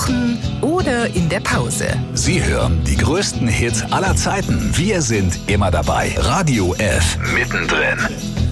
Kochen oder in der Pause. Sie hören die größten Hits aller Zeiten. Wir sind immer dabei. Radio F. Mittendrin.